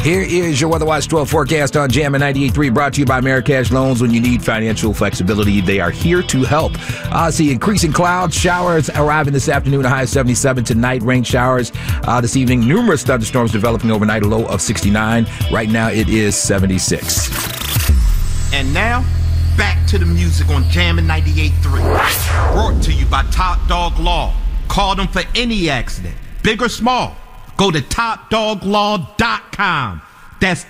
Here is your Weather Watch 12 forecast on Jam and 98.3, brought to you by Americash Loans. When you need financial flexibility, they are here to help. See increasing clouds, showers arriving this afternoon, a high of 77. Tonight, rain showers. This evening, numerous thunderstorms developing overnight, a low of 69. Right now, it is 76. And now, back to the music on Jammin' 98.3. Brought to you by Top Dog Law. Call them for any accident, big or small. Go to TopDogLaw.com. That's